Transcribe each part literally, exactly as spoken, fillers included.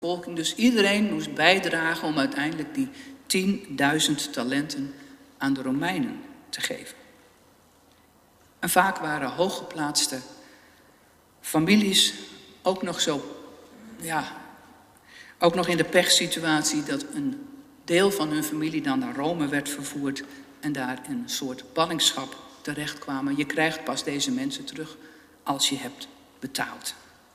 bevolking. Dus iedereen moest bijdragen om uiteindelijk die tienduizend talenten aan de Romeinen te geven. En vaak waren hooggeplaatste families ook nog zo, ja, ook nog in de pechsituatie dat een deel van hun familie dan naar Rome werd vervoerd en daar in een soort ballingschap terechtkwamen. Je krijgt pas deze mensen terug als je hebt betaald.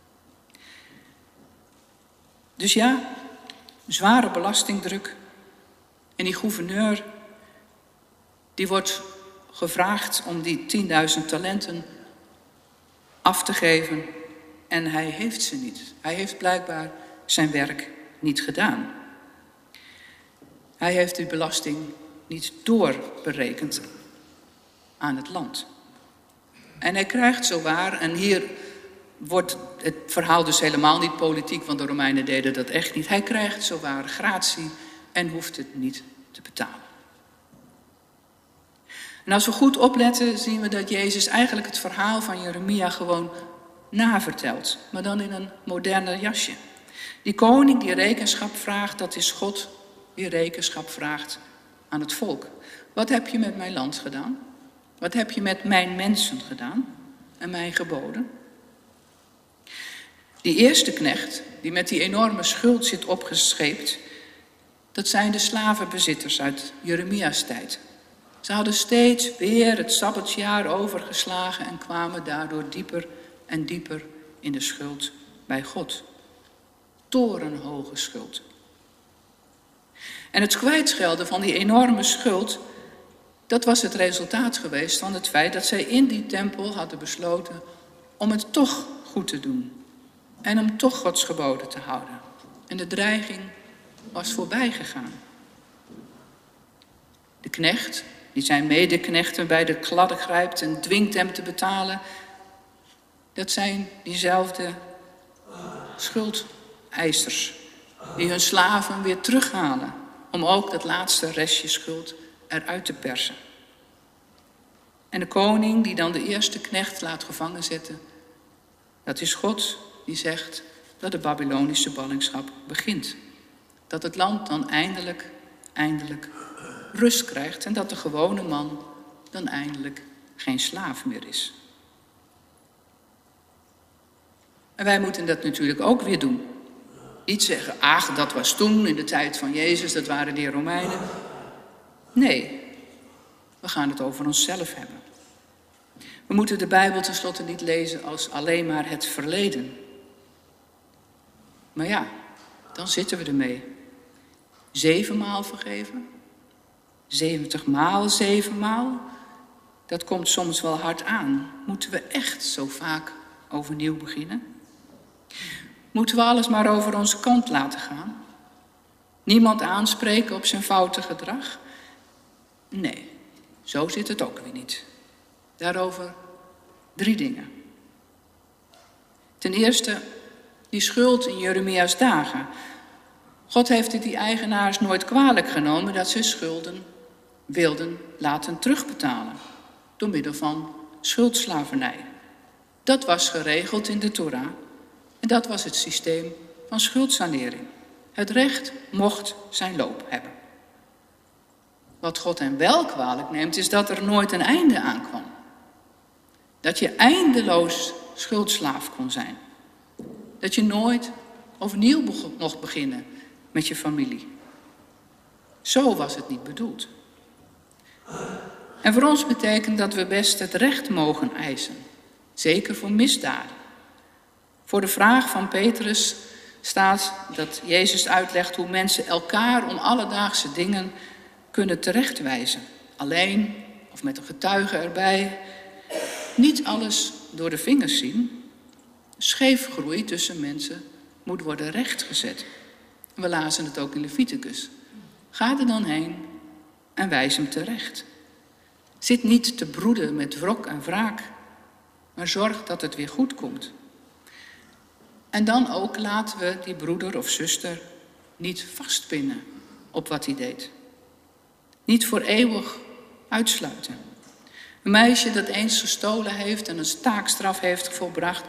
Dus ja, zware belastingdruk. En die gouverneur, die wordt gevraagd om die tienduizend talenten af te geven. En hij heeft ze niet. Hij heeft blijkbaar zijn werk niet gedaan. Hij heeft die belasting niet doorberekend aan het land. En hij krijgt zowaar, en hier wordt het verhaal dus helemaal niet politiek, want de Romeinen deden dat echt niet. Hij krijgt zowaar gratie en hoeft het niet te betalen. En als we goed opletten, zien we dat Jezus eigenlijk het verhaal van Jeremia gewoon navertelt, maar dan in een moderner jasje. Die koning die rekenschap vraagt, dat is God die rekenschap vraagt aan het volk. Wat heb je met mijn land gedaan? Wat heb je met mijn mensen gedaan en mijn geboden? Die eerste knecht, die met die enorme schuld zit opgescheept, dat zijn de slavenbezitters uit Jeremia's tijd. Ze hadden steeds weer het sabbatsjaar overgeslagen en kwamen daardoor dieper en dieper in de schuld bij God. Torenhoge schuld. En het kwijtschelden van die enorme schuld, dat was het resultaat geweest van het feit dat zij in die tempel hadden besloten om het toch goed te doen. En om toch Gods geboden te houden. En de dreiging was voorbij gegaan. De knecht, die zijn medeknechten bij de kladden grijpt en dwingt hem te betalen, dat zijn diezelfde schuldeisers die hun slaven weer terughalen om ook dat laatste restje schuld eruit te persen. En de koning die dan de eerste knecht laat gevangen zetten, dat is God die zegt dat de Babylonische ballingschap begint. Dat het land dan eindelijk, eindelijk rust krijgt en dat de gewone man dan eindelijk geen slaaf meer is. En wij moeten dat natuurlijk ook weer doen. Niet zeggen, ach, dat was toen in de tijd van Jezus, dat waren die Romeinen. Nee, we gaan het over onszelf hebben. We moeten de Bijbel tenslotte niet lezen als alleen maar het verleden. Maar ja, dan zitten we ermee. Zevenmaal vergeven? Zeventigmaal, zevenmaal? Dat komt soms wel hard aan. Moeten we echt zo vaak overnieuw beginnen? Moeten we alles maar over onze kant laten gaan? Niemand aanspreken op zijn foute gedrag? Nee, zo zit het ook weer niet. Daarover drie dingen. Ten eerste, die schuld in Jeremia's dagen. God heeft het die eigenaars nooit kwalijk genomen dat ze schulden wilden laten terugbetalen. Door middel van schuldslavernij. Dat was geregeld in de Torah. En dat was het systeem van schuldsanering. Het recht mocht zijn loop hebben. Wat God hen wel kwalijk neemt, is dat er nooit een einde aan kwam. Dat je eindeloos schuldslaaf kon zijn. Dat je nooit overnieuw mocht beginnen met je familie. Zo was het niet bedoeld. En voor ons betekent dat we best het recht mogen eisen. Zeker voor misdaden. Voor de vraag van Petrus staat dat Jezus uitlegt hoe mensen elkaar om alledaagse dingen kunnen terechtwijzen. Alleen of met een getuige erbij. Niet alles door de vingers zien. Scheefgroei tussen mensen moet worden rechtgezet. We lazen het ook in Leviticus. Ga er dan heen en wijs hem terecht. Zit niet te broeden met wrok en wraak, maar zorg dat het weer goed komt. En dan ook laten we die broeder of zuster niet vastpinnen op wat hij deed. Niet voor eeuwig uitsluiten. Een meisje dat eens gestolen heeft en een taakstraf heeft volbracht,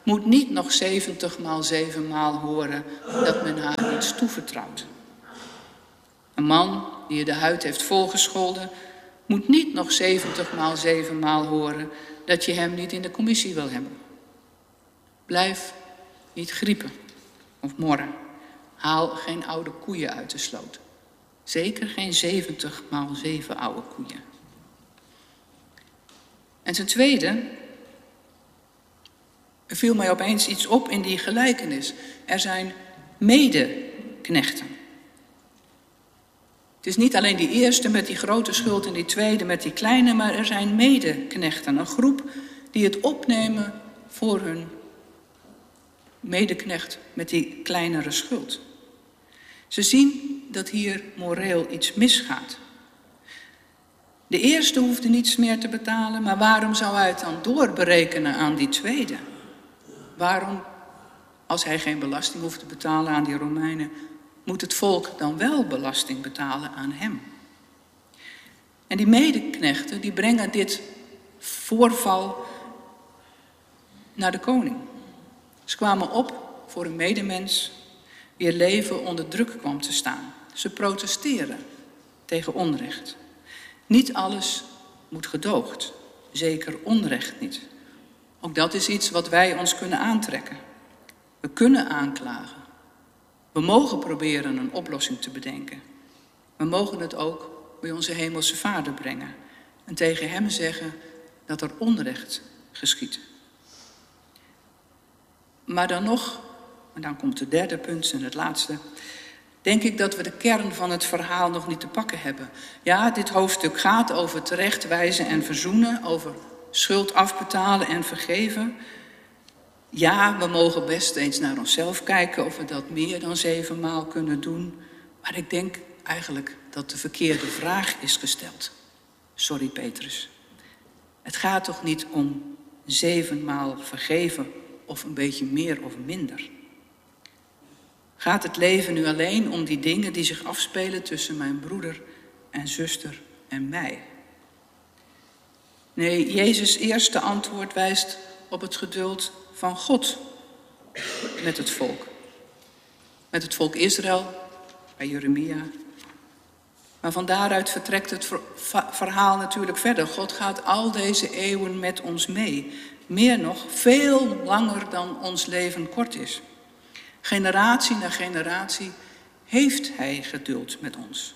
moet niet nog zeventig maal zeven maal horen dat men haar iets toevertrouwt. Een man die je de huid heeft volgescholden, moet niet nog zeventig maal zeven maal horen dat je hem niet in de commissie wil hebben. Blijf niet griepen of morren. Haal geen oude koeien uit de sloot. Zeker geen zeventig maal zeven oude koeien. En ten tweede, er viel mij opeens iets op in die gelijkenis. Er zijn medeknechten. Het is niet alleen die eerste met die grote schuld en die tweede met die kleine, maar er zijn medeknechten. Een groep die het opnemen voor hun medeknecht met die kleinere schuld. Ze zien dat hier moreel iets misgaat. De eerste hoefde niets meer te betalen, maar waarom zou hij het dan doorberekenen aan die tweede? Waarom, als hij geen belasting hoeft te betalen aan die Romeinen, moet het volk dan wel belasting betalen aan hem? En die medeknechten, die brengen dit voorval naar de koning. Ze kwamen op voor een medemens wier leven onder druk kwam te staan. Ze protesteren tegen onrecht. Niet alles moet gedoogd, zeker onrecht niet. Ook dat is iets wat wij ons kunnen aantrekken. We kunnen aanklagen. We mogen proberen een oplossing te bedenken. We mogen het ook bij onze hemelse Vader brengen en tegen hem zeggen dat er onrecht geschiedt. Maar dan nog, en dan komt het derde punt en het laatste, denk ik dat we de kern van het verhaal nog niet te pakken hebben. Ja, dit hoofdstuk gaat over terechtwijzen en verzoenen, over schuld afbetalen en vergeven. Ja, we mogen best eens naar onszelf kijken of we dat meer dan zevenmaal kunnen doen. Maar ik denk eigenlijk dat de verkeerde vraag is gesteld. Sorry, Petrus. Het gaat toch niet om zevenmaal vergeven of een beetje meer of minder? Gaat het leven nu alleen om die dingen die zich afspelen tussen mijn broeder en zuster en mij? Nee, Jezus' eerste antwoord wijst op het geduld van God met het volk. Met het volk Israël, bij Jeremia. Maar van daaruit vertrekt het verhaal natuurlijk verder. God gaat al deze eeuwen met ons mee. Meer nog, veel langer dan ons leven kort is. Generatie na generatie heeft hij geduld met ons.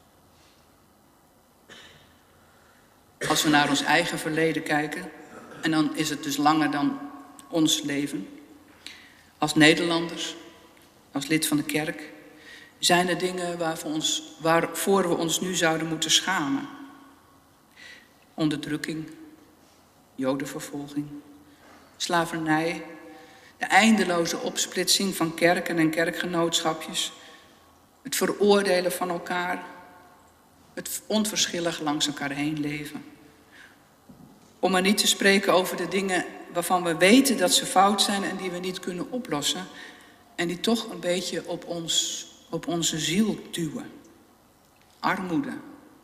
Als we naar ons eigen verleden kijken, en dan is het dus langer dan ons leven. Als Nederlanders, als lid van de kerk, zijn er dingen waarvoor, ons, waarvoor we ons nu zouden moeten schamen. Onderdrukking, jodenvervolging, slavernij, de eindeloze opsplitsing van kerken en kerkgenootschapjes, het veroordelen van elkaar, het onverschillig langs elkaar heen leven. Om maar niet te spreken over de dingen waarvan we weten dat ze fout zijn en die we niet kunnen oplossen en die toch een beetje op, ons, op onze ziel duwen. Armoede,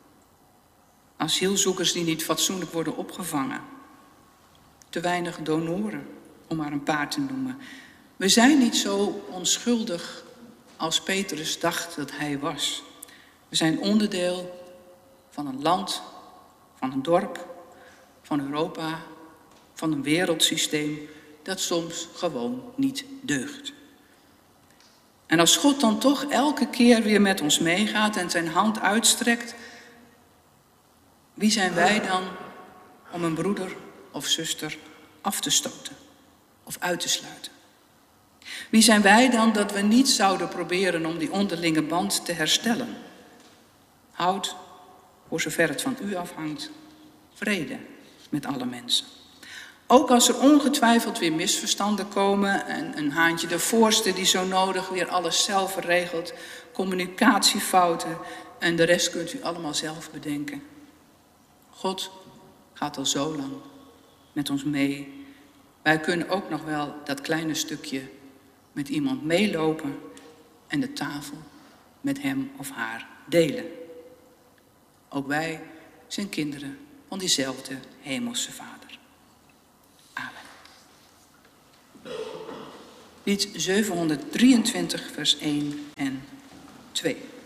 asielzoekers die niet fatsoenlijk worden opgevangen, te weinig donoren, om maar een paar te noemen. We zijn niet zo onschuldig als Petrus dacht dat hij was. We zijn onderdeel van een land, van een dorp, van Europa, van een wereldsysteem dat soms gewoon niet deugt. En als God dan toch elke keer weer met ons meegaat en zijn hand uitstrekt, wie zijn wij dan om een broeder of zuster af te stoten of uit te sluiten? Wie zijn wij dan dat we niet zouden proberen om die onderlinge band te herstellen? Houd, voor zover het van u afhangt, vrede met alle mensen. Ook als er ongetwijfeld weer misverstanden komen en een haantje de voorste die zo nodig weer alles zelf regelt, communicatiefouten en de rest kunt u allemaal zelf bedenken. God gaat al zo lang met ons mee. Wij kunnen ook nog wel dat kleine stukje met iemand meelopen en de tafel met hem of haar delen. Ook wij zijn kinderen van diezelfde hemelse Vader. Amen. Lied zevenhonderddrieëntwintig, vers één en twee.